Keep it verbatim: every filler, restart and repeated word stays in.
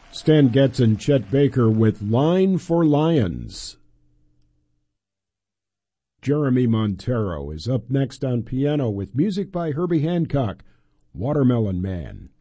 Stan Getz and Chet Baker with Line for Lions. Jeremy Montero is up next on piano with music by Herbie Hancock, Watermelon Man.